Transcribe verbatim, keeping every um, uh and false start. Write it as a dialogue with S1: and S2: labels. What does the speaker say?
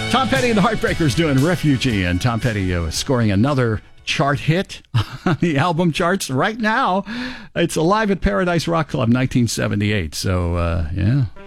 S1: Tom Petty and the Heartbreakers doing Refugee, and Tom Petty uh, scoring another chart hit on the album charts right now. It's Alive at Paradise Rock Club, nineteen seventy-eight. So, uh, yeah.